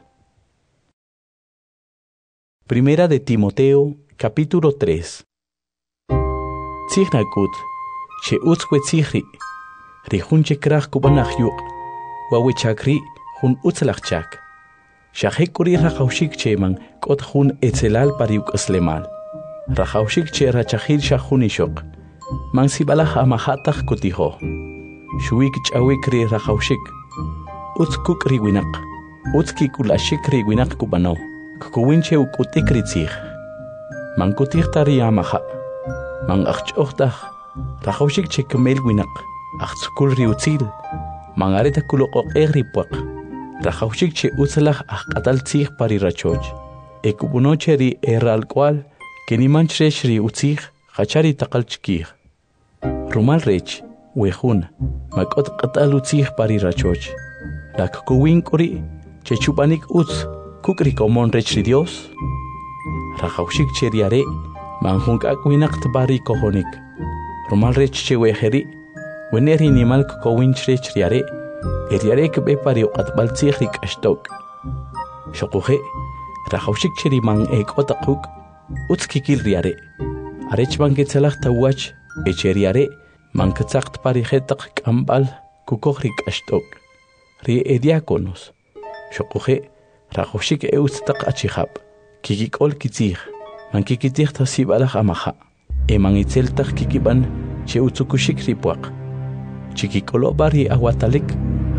Primera de Timoteo, capítulo tres. Tzignakut. Che utzwe tzihri, ri hun che krach kubanach yuk, wawe chakri hun utzlach chak. Shahekuri rachaushik che man kot hun etzelal pariuk aslemal. Rachaushik che rachahil shahun ishok. Man sibalach amahatach kutiho. Shuik chawik ri rachaushik. Utzkuk ri winak. Utzki kulashik ri winak kubano. Kukuwinche ukutik ri tzih. Man kutik tari amaha. Man achchochtach. Rachaushik che kemel winak, achzukul riutzil, mangareta kuloko egripuak. Rachaushik che utzalach achkatal tzig pari rachoj. Ekubunoche ri erral kwal, kenimanchresh ri utzig, hachari takal chkig. Rumal rech, wehun, makot katal utzig pari rachoj. Lak kuwin kuri, che chupanik utz, kukri komon rech ri Dios. Rachaushik che riare, manhunk akwinak tbari kohonik. Rumal rech che weheri, weneri nimal kowinch rech riare, eriare ke be pari uqatbal tzihrik ashtok. Shokuhe, rachaushik cheri man ek otakuk, utskikil riare. Arech man ketzelach tawach, echeriare, man ketzakt pari hetak kambal, kukohrik ashtok. Rie ediakonos. Shokuhe, rachaushik eustak achihab, kikikol kitzih, man kikitih tasibalach amaha. Eman itzeltak kikiban che utsukushik ripuak. Chikikolo bari aguatalik,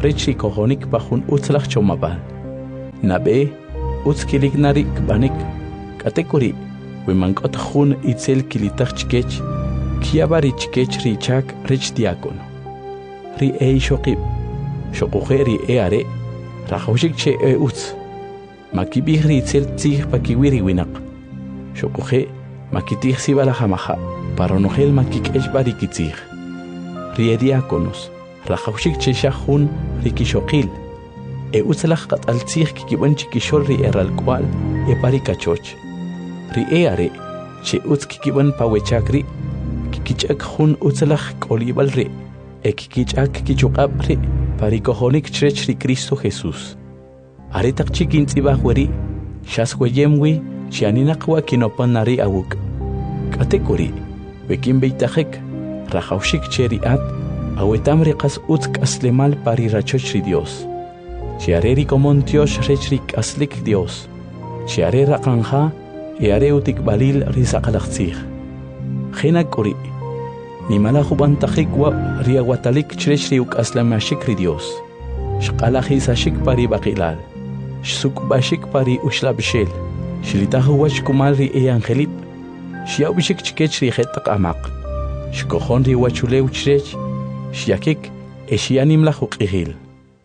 rechi kohonik pahun utzlach chomabal. Nabe utzkilik narik banik katekuri wimankot hun itzel kilitach chkech kiabari chkech richak rech diakono. Ri ei shokib shokuhe ri e are rahoshik che e utz makibih ri itzel tzih pakiwiri winak shokuhe makitih sibala hamaha paronohel makikesh barikitzih. Ri e diakonos rahoshik che shahun rikishokil e utzlach kat altzih kikiban chikishol ri eral kwal e parikachoch. Ri e are che utz kikiban pawechakri kikichak hun utzlach kolibal ri e kikichak kichukab ri parikohonik chrech ri Cristo Jesús. Are tak chikin tzibah weri shas weyemwi chianinakwa kinopan nari awuk. Katekuri wekin beitajek rajaushik cheriat awetam riqas utz kaslemal pari rachoch ri Dios. Chiareri komon Dios rechrik aslik Dios. Chiare raqanja e are utik balil risaqalaqtzih. Khina kuri ni mala khuban takhikwa ria watalik chrech riuk aslamashik ri Dios. Shqala khisashik pari baqilal. Shsuk bashik pari ushlabshel. Shlitahu wach kumal ri e angelit. Shiaw bishik chkech ri khetaq amaq. Shkohon ri wachulew chrech. Shiakik e shianim la huqihil.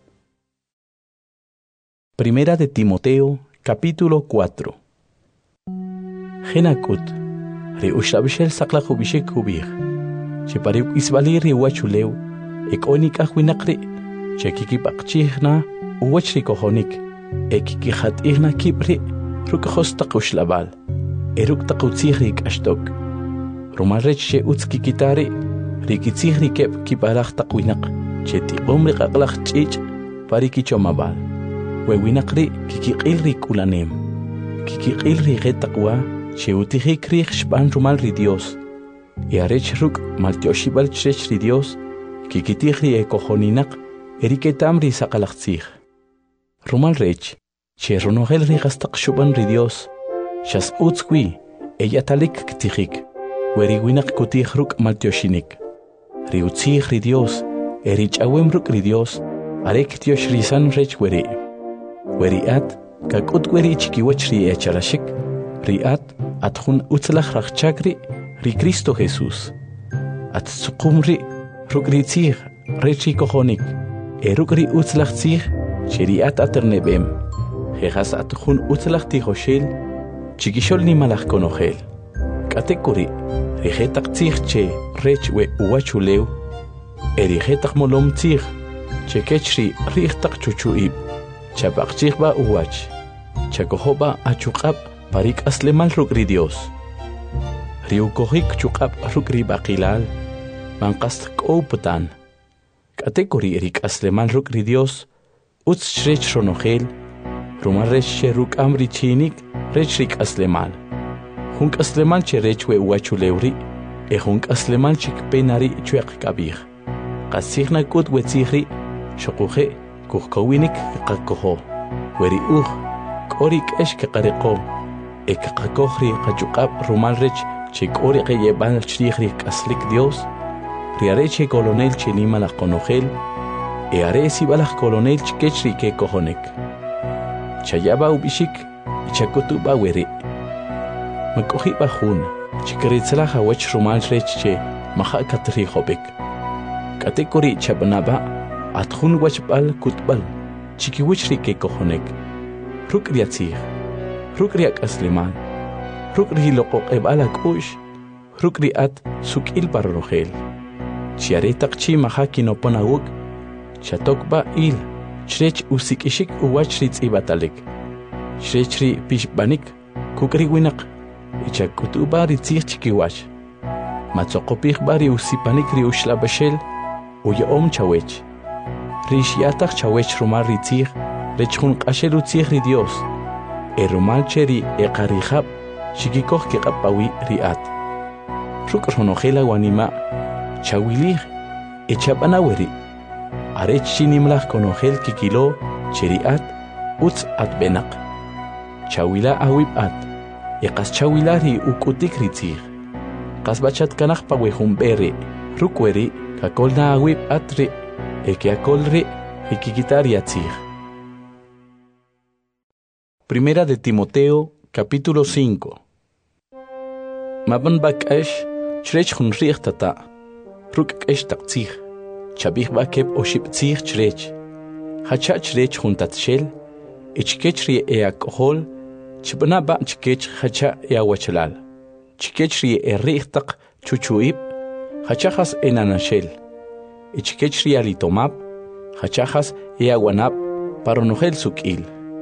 Primera de Timoteo, capítulo cuatro. Genakut, ri ushabishel sakla kubishek kubir. Chepariuk isbali ri wachulew, ek onik ahwinakri, chekiki pakchihna, uwachri kohonik, ekiki hatihna kipri, rukahos takushlabal, eruk takutzihrik ashtok. Rumarech che utskikitari, rikitzihri kep kiparach takwinak, chetibomri kaklach chich, parikichomabal. Wewinakri kikiqilri kulanem. Kikiqilri getaqwa cheutihik rih shpan rumal ri Dios. E arech ruk maltioshibal chrech ri Dios kikitihri e kohoninak eriketam ri saqalaqtzih. Rumal rech che ronohel ri gastaq shuban ri Dios. Shas utzkwi eyatalik ktihik. Weri winak kutih ruk maltioshinik. Ri utzih ri Dios erich awem ruk ri Dios arek tiosh risan rech weri. Weriat kakut weri chikiwach ri echarashik riat atjun utzlach rachchakri ri Cristo Jesús at tsuqumri rukritzih rechi kohonik erukri utzlach tzih cheriat aternebem jejas atjun utzlach tijoshel chikishol ni malach konohel katekuri rijetak tzih che rech we uwachulew erijetak molom tzih chekechri rijetak chuchuib Chapaqchih ba uwach, chakohoba achukab parik aslemal rukri Dios. Riukohik chukab rukri baqilal, manqast kouputan. Katekuri rik aslemal rukri Dios, utz shrech ronohel, rumarech sheruk amri chinik, rech rik aslemal. Hunk aslemal che rech we uwachulewri, e hunk aslemal chik penari chuek kabir. Qasihna kut wetzihri, shokuhe, kuhkawinik kaqakoho weri uh korik esh kaqariqo ekaqakohri qachukab rumal rech chikori qeyebal chrihri kaslik Dios riareche colonel chenima la konogel e aresi balaj colonel chkechri ke kohonek chayaba ubishik chakutu ba weri makohi bahun chikritzla hawach rumal rech che maha katri hobek katekori chabnaba atjun wachbal kutbal chikiwichri ke kohonek rukriatzih rukriak asliman rukri loqo qebala kush rukriat sukil parrogel chiare taqchi mahaki no ponawuk chatokba il chrech usikishik uwachri tzibatalik chrechri pishbanik kukri winak ichakutuba ritzih chikiwach matsoqopih bari usipanik ri ushlabashel uyaom chawech Rishiatach chawech rumar ritzih, rechun qasheru tzih ri Dios. E rumal cheri e qarihab, shikikoh kiqapawi riat. Ruk ronojela wanima, chawilih, e chabanaweri. Arech shinimlach konojel kikilo, cheriat, utz at benak. Chawila awib at, e qas chawilari ukutik ritzih. Qas bachat kanach pawehum beri, rukweri, kakolna awib at ri. Eke akolri rikikitar yatzig. Primera de Timoteo, capítulo cinco. Maban bakash, chrech hun riech tata, ruk esh takzig, chabich bakeb oship zig chrech, hacha chrech hun tatshel, ichkech rie eakohol, chibana ba chkech hacha eawachalal, chkech rie e riech tak chuchuib, hachachas enanashel, ichkech rie alitomab, hachachas eawanab, paronogel sukil.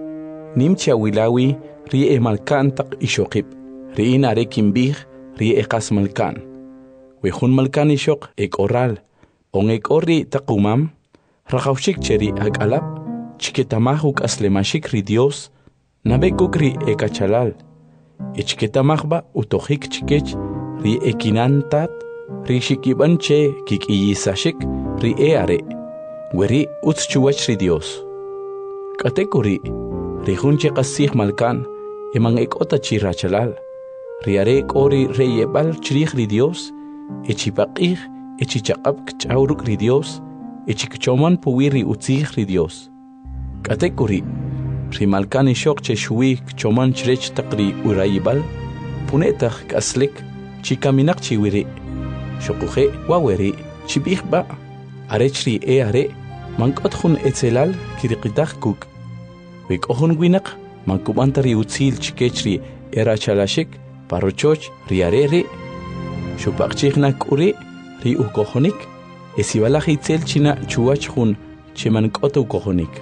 Nimcha wilawi rie e malkan tak ishokib, rie na rekimbih, rie ekas malkan. Wehun malkan ishok ek oral, on ek ori takumam, rakaushik cheri ag alap, chiketamahuk aslemashik ri Dios, nabekuk ri ekachalal, ichketamahba utohik chikech, ri ekinantat, ri shikiban che kik iyisashik, ri eare, weri utschuwach ri Dios. Katekuri, ri hunche kasih malkan, emang ek ota chirachalal, riare ori reyebal chirih ri Dios, echipaqih, echichaqab kchauruk ri Dios, echikchoman puwiri utzih ri Dios. Katekuri, rimalkan ishok che shui kchoman chrech taqri urayibal, punetah kaslik, chikaminak chiwiri, shokuhe waweri, chibihba, arechri e are, mankotjun etzelal kiriqitah kuk. Wik ohun winak, mankubantari utzil chikechri erachalashik, parochoch riareri, shupakchiknak uri, ri ukohonik, esibalaj itzel china chuachjun chimankot ukohonik.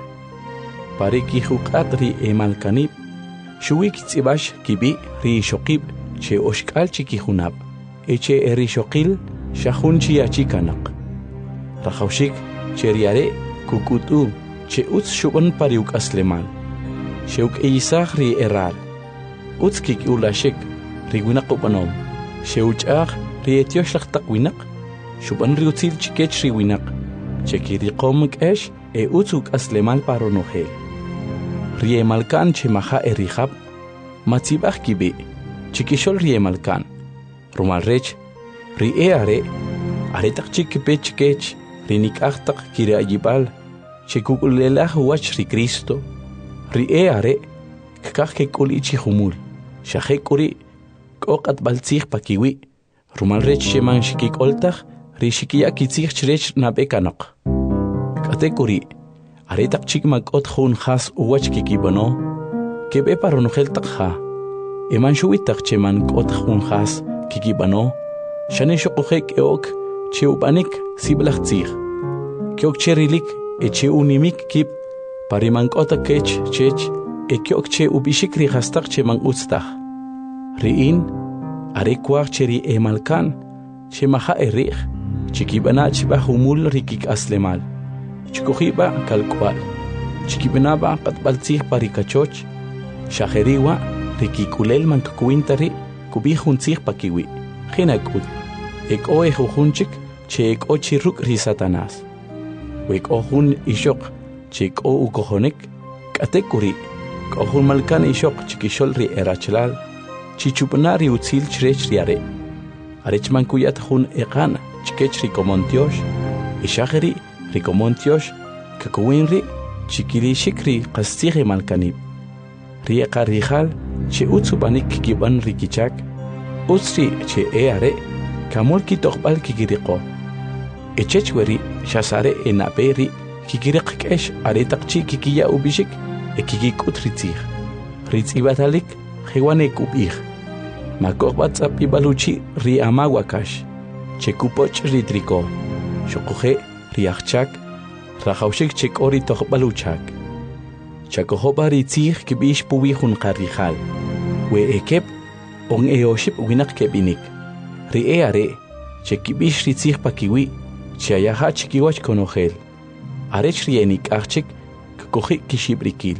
Pariki hukat ri emalkanib, shuwik tzibash kibi ri shokib, che oshkal chikihunab, eche eri shokil, shahun chiachikanak. Rajaushik, che riare, kukutu, che utz shuban pariuk aslemal. Sheuk eisach ri eral, utz kik ulashik, ri winak upanom. Sheuchach ri etioshach tak winak, shuban ri utzil chikech ri winak. Cheki ri komik esh, e utzuk aslemal paronohel. Ri emalkan che maha erihab, matzibach kibi, chikishol ri emalkan. Rumal rech, ri eare, aretak chikipe chikech, ri nikachtak kiri ayibal, chekukulelah wach ri Cristo, ri eare, kakak kekuli chihumul, shahekuri, kokat baltzich pakiwi, rumal rech sheman shikik oltach, ri shikia kitzich chrech nabekanak. Katekuri, aretak chikmak ot hun has uwach kikibano, kebe paronogel takha, eman shuitak cheman ot hun has kikibano, shane shokuhek eok, cheubanik siblach tzich, keok cherilik, eche unimik kip, parimank ota kech chech, e keok che ubishik ri hastak cheman utstach. Riin, arekwach cheri emalkan, che maha erich, chikibana chiba humul rikik aslemal, chikuhiba kalkwal, chikibanaba katbaltzich parikachoch, shaheriwa, rikikulel mankakuintari, kubihuntzich pakiwi, hinakut, ek oe jujunchik, che ek o chiruk ri Satanas. Wek ohun ishok, chik o ukohonik, katekuri, kohun malkan ishok chikishol ri erachlal, chichupanari utzil chrech riare. Arechman kuyat hun ekan, chikech rikomontiosh, ishaheri rikomontiosh, kakuinri, chikirishikri kastire malkanib. Rieka rijal, che utsubanik kiban rikichak, utsri che eare, kamul kitokbal kikiriko. Echechweri, shasare enaperi, kikirikesh aretakchi kikiya ubishik, e kikikut ritzich. Ritzibatalik, hewanek ubich. Makokbatzap ibaluchi ri amawakash. Chekupoch ritriko. Shokuhe riachchak, rajaushik chekori tokbaluchak. Chakohoba ritzich kibish puwihun karijal. We ekep, on eoship winak kebinik. Ri eare, chekibish ritzich pakiwi, chiayaha chikiwach konogel. Arech rienik achik, kakohi kishibrikil.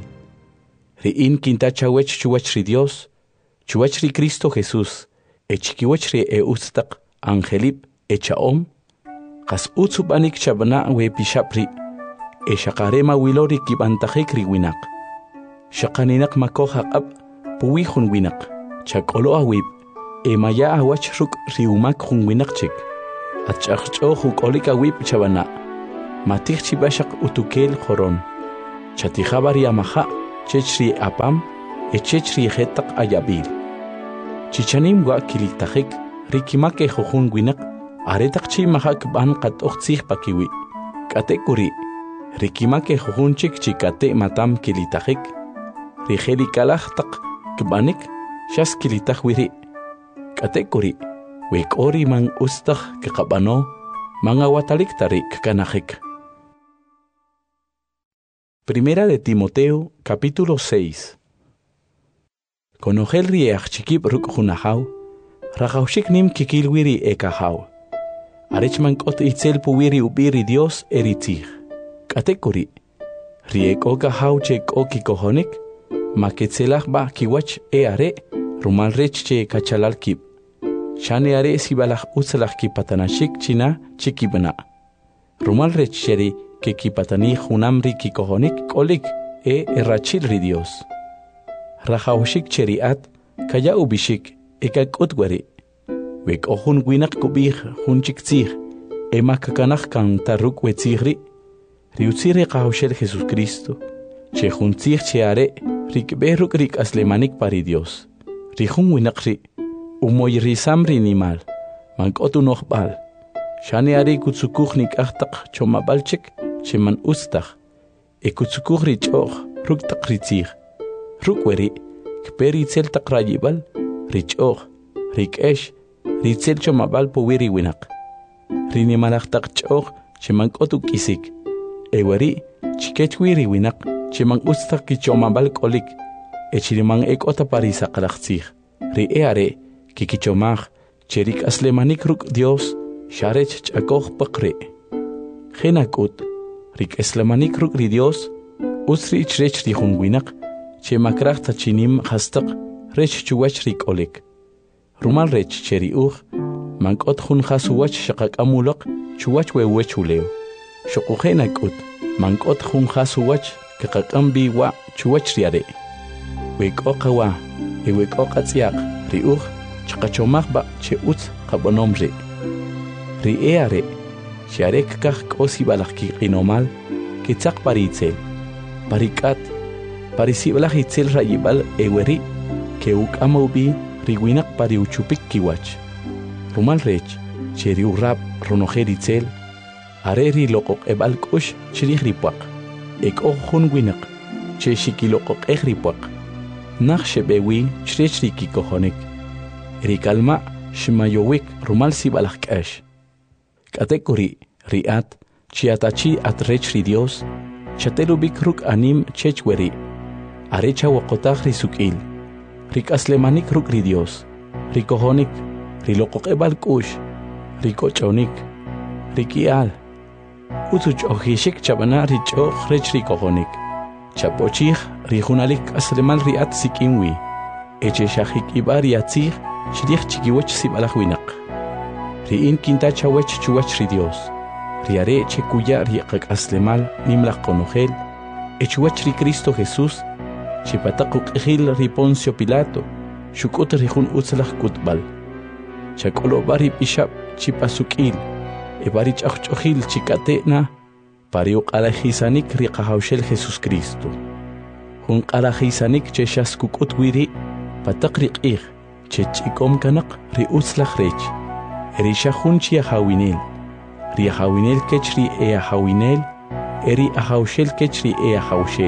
Riin kintachawech chuwach ri Dios, chuwach ri Cristo Jesús, e chikiwach ri e ustak, angelip, e chaom, kas utsubanik chabana we pishapri, e shakarema wilori kibantajik ri winak. Shakaninak makoha ab, puwihun winak, chakolo awib, e maya awach ruk riumak hun winakchik. At chakcho huk olika wip chabana. matij chibashaq utukel khoron chatijabari amaja chechri apam echechri hetaq ayabil chichanim wa kilitajik rikimake jujun winak aretaq chi mahak ban qat'oqtsij pakiwi k'ate kuri rikimake jujunchik chikate matam kilitajik rijeli kalaj taq kbanik xas kilitaj wiri k'ate kuri wek'ori man ustaj kaqab'ano man awatalik tarik kanajik. Primera de Timoteo, capítulo seis. Konojel riech chikip ruk junahaw, rajaushik nim kikil wiri ekahaw. Arechman kot itzel puwiri ubiri Dios eritzig. Katekuri, riek oka haw chek oki kohonik, maketzelach ba kiwach e are, rumal rech che kachalal kip. Shane are sibalach utzelach kipatanashik china chikibna. Rumal rech cheri que kipatani junamri kikohonik kolik e errachilri Dios. Rajaushik cheriat kaya ubishik ekak utwari. Wek ohun winak kubih hunchik tzig e makakanach kan taruk wetzigri. Riutzire kahaushel Jesus Cristo. Che huntzig cheare rikberuk rik aslemanik pari Dios. Rijun winakri umoy risamri nimal. Mankotu nochbal. Shane ari kutsukuchnik achtaq chomabalchik. Cheman ustach, ekutsukuch richoch, ruk tak ritzig. Rukweri, kperi tzel tak rayibal, richoch, rikesh, ritzel chomabal powiri winak. Rinimalach tak choch, cheman kotu kisik. Eweri, chikech wiri winak, cheman ustach kichomabal kolik, echiriman ekota parisa kalachtzig. Ri eare, kikichomach, cherik aslemanik ruk Dios, sharech chakoch pakre. Genakut, rik eslamanik ruk ri Dios, usri chrech ri junwinak, che makrach tachinim hastaq, rech chuwach rik olik. Rumal rech cheri uch, mankot jun hasuwach shakak amulok, chuwach wewech uleo. Shokujenak ut, mankot jun hasuwach, kakakambi wa chuwach riare. Wek oka wa, e wek oka tsiak, ri uch, chakachomach ba che ut kabonom ri. Ri eare, Sharek kach kosi balach ki qinomal, kitzak paritzel, parikat, parisibalach itzel rayibal eweri, ke uk amaubi riwinak pari uchupik kiwach. Rumal rech, cheri urrap ronojer itzel, areri lokok ebal kush chirih ripuak, ek ojun winak, che shiki lokok eh ripuak, nach shebewi chrech riki kohonik, rikalma shimayowik rumal sibalach kash. Katekuri riat chiatachi atrech ri Dios chatelubik ruk anim chechweri arecha wakotach risukil rik aslemanik ruk ri Dios rikohonik rilokok ebal kush rikochonik rikial utuch ohishik chabana richoch rech rikohonik chapochich rijunalik aslemal riat sikinwi eche shahik ibar yatzich shrich chikiwech sibalach winak. Riin kinta chawech chuwach ri Dios. Riare chekuya riqak aslemal nimlaq konojel. Echuwach ri Cristo Jesús. Chipatakuk ejil ri Poncio Pilato. Shukut rijun utzlach kutbal. Chakolo bari pishap chipasukil. Ebarich achchohil chikatena. Pariuk alajisanik riqahaushel Jesus Cristo. Jun alajisanik cheshaskukut wiri. Patak riqih. Chechikom kanak ri utzlach rech. Erisha junchi ahawinel, ri ahawinel kechri e ahawinel, eri ahawshel kechri e ahawshel.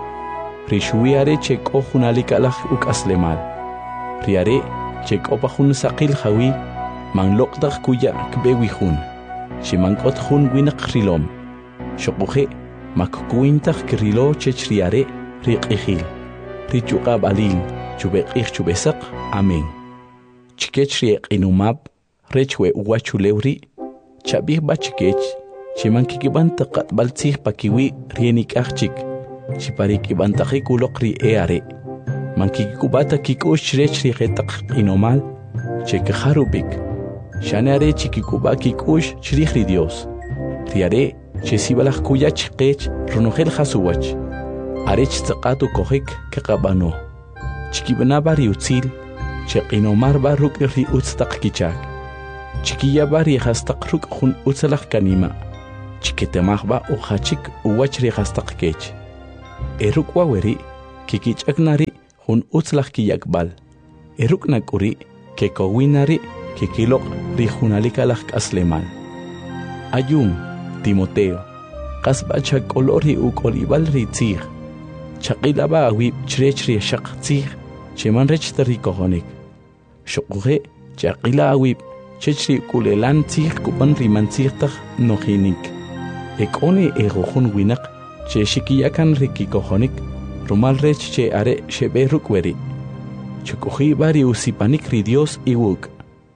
Ri shuiare chek ohunalik alach uk aslemal. Riare chek opahun sakil hawi, man lokdach kuya kbewi hun. Shimankot hun winak rilom. Shokuhe makkuintach krilo chechriare riqihil. Ri chukab alin, chubekich chubesak, amen. Chikechri inumab. Rechwe uwachuleuri, chabih bachikech, chimankikibanta katbaltzih pakiwi rienik achik, chiparikibantahik ulokri eare, mankikubata kikush rechri retak inomal, chekaharubik, shanare chikikuba kikush chrihri Dios, riare, chesibalach kuyach kech, ronogel hasuwach, arech tzakatu kohik kakabano, chikibanabari utzil, chekinomar baruk ri utztak kichak. Chiquilla bari hastaq ruk jun utzalach kanima. chiketemahba uhachik uwachri hastaqkech. Erukwa weri kikichaknari hun utzlach kiyakbal. Eruknakuri kekowinari kikilok rijunalikalach kaslemal. Ayun, Timoteo, kasba chakolori ukolibal ritzig. Chakilaba awib chrechri shaktzig, cheman rechtari kohonik. Shokuhe, chakila awib, chechri kulelan tzig kupan rimantzigtag nohinik. Ekone egohun winak, che shikiyakan riki kohonik, rumal rech che are shebe rukweri. Chokuhi bari usipanik ri Dios iwuk.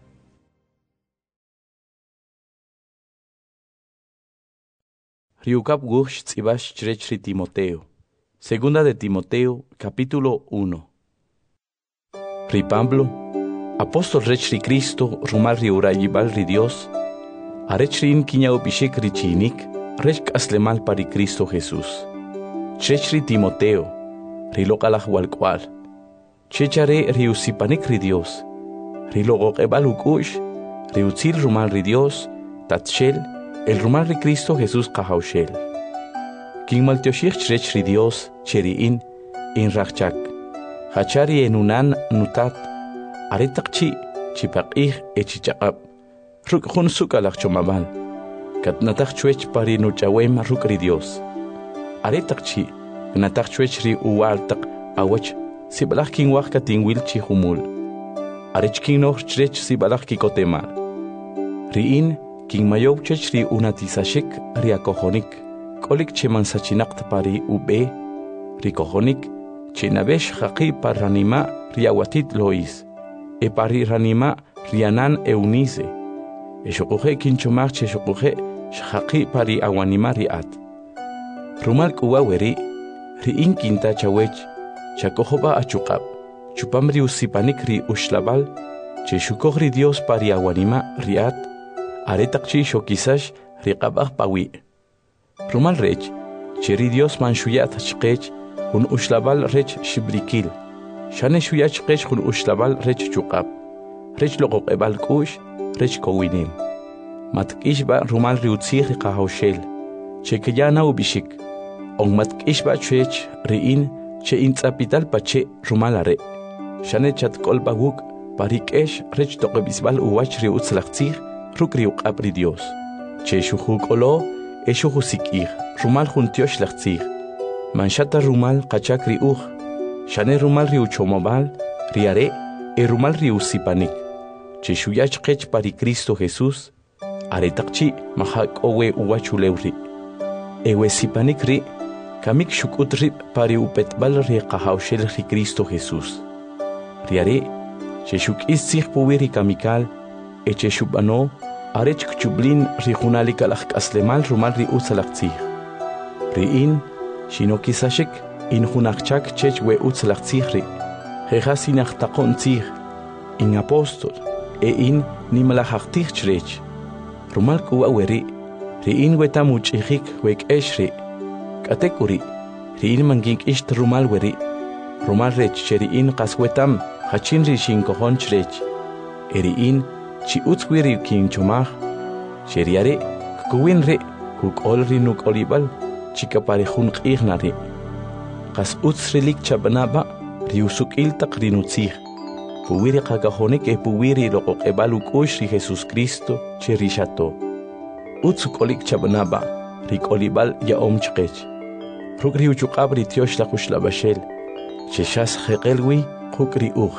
Riukap gush tzibash chrechri Timoteo. Segunda de Timoteo, capítulo uno. Ri Pablo, apóstol rechri Cristo, rumal ri urayibal ri Dios, arechrin kinya upishik ri chinik, rech aslemal pari Cristo Jesús. Chrechri Timoteo, ri lokalach walkwal. Chechare ri usipanik ri Dios, ri logokebal ukush, ri utzil rumal ri Dios, tatshel, el rumal ri Cristo Jesús kahaushel. King maltioshich chrech ri Dios, cheriin, in rachak. Hachari enunan nutat, aretakchi, chipakih echichakab. Ruk hun sukalach chomabal. Katnatak chwech pari nuchawem ruk ri Dios. Aretakchi, gnatak chwech ri uwaltak awach, sibalach king wach katingwil chi humul. Arech king noch chrech sibalach kikotemal. Riin, king mayob chech ri unatisashik ri akohonik. Kolik cheman sachinakt pari ube, ri kohonik, chenabesh haqi par ranima riawatit lois, e pari ranima rianan eunize, e shokuhe kinchomach che shokuhe shaqi pari awanima riat. Rumal kuwaweri, ri in kinta chawech, chakohoba achukab, chupam ri usipanik ri ushlabal, che shukoh ri Dios pari awanima riat, aretakchi shokisash riqabah pawi. Rumal rech, cheri Dios man shuyat chqech, hun ushlabal rech shibrikil. Shane shuyat chqech hun ushlabal rech chukab. Rech logok ebal kush, rech kowinim. Matkish ba rumal riutzir kahaushel. Che kayana ubishik. Ong matkish ba chwech riin, che intzapital pache rumal are. Shane chat kolba guk, parikesh rech tokebisbal uwach riutzlachtzir, ruk riuqab ri Dios. Che shuhuk olo, Esho husikir, rumal juntiosh lachtzir. Manchata rumal kachak riuch. Shane rumal riuchomobal, riare, e rumal riusipanik. Cheshuyach kech pari Cristo Jesús, aretakchi mahak owe uwachuleuri. Ewe sipanik ri, kamik shukutrip pari upetbal ri kahaushel ri Cristo Jesús. Riare, cheshuk istzich puwiri kamikal, e cheshubano, Arech kchublin rijunali kalach aslemal rumal ri utzalaktzig. Riin, shino kisashik, in hunachchak chech we utzalaktzig ri. Jejas inachtakon tzig, in apostol, e in nimalachachtig chrech. Rumal kuwa weri, riin wetamuch ichik wek eshri. Katekuri, riin mangink isht rumal weri. Rumal rech cheriin kaswetam, hachin ri shinkohon chrech. Eriin, chi utzwiri king chomach, cheriare, kukuwinre, kuk olri nuk olibal, chika parejun ignare. Kas utzrilik chabanaba, riusuk iltak rinutzig. Puwiri kakahonek e puwiri lokok ebaluk ushri Jesus Cristo, cherishato. Utzuk olik chabanaba, rik olibal ya omchkech. Ruk riuchukab ritiosh la kushlabashel, cheshas hekelwi, kuk riuch.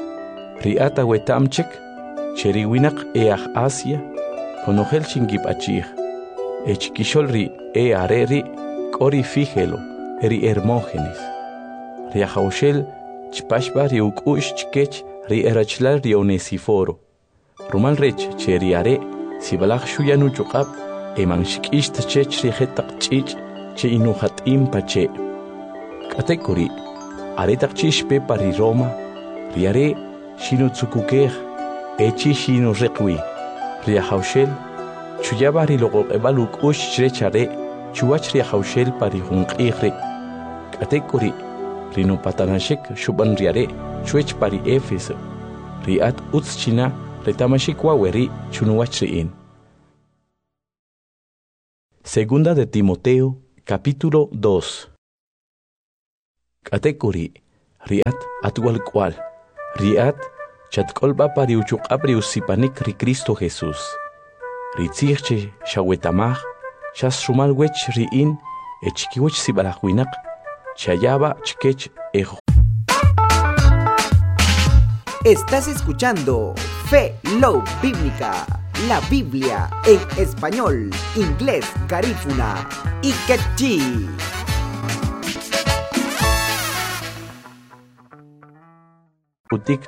Riata wetamchek, Cheri winak each Asia, conogel chingip achig. Ech kisholri e areri, kori fígelo, eri Hermógenes. Riajaushel, chpashba riukush chkech, ri erachlal ri Onesiforo. Rumal rech, cheri are, sibalach shuyanu chukab, eman shikish tachech ri hetak chich, che inuhat im pache. Katekuri, aretak chishpe pari Roma, riare, shinu tsukukej, Echi shino requi, riajaushel, chuyabari logo ebaluk ush chrechare, chuach riajaushel pari hunqigre. Katekuri, rino patanashek shuban riare, chuech pari Éfeso. Riat utschina, retamashik waweri, chunuachriin. Segunda de Timoteo, capítulo dos. Katekuri, riat atual cual, riat chatkolba pariuchuk abrius sipanik ri Cristo Jesús. Ritzirche shawetamaj, chas shumal wech riin, echkiwech sibalahwinak, chayaba chkech ejo. Estás escuchando Fe Love Bíblica, la Biblia en español, inglés, garífuna y quechí. Utik